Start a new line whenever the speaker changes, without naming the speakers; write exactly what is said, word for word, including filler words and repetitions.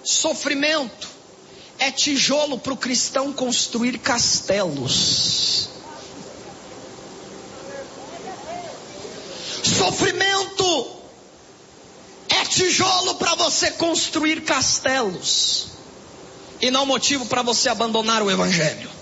Sofrimento é tijolo para o cristão construir castelos. Sofrimento é tijolo para você construir castelos, e não motivo para você abandonar o evangelho.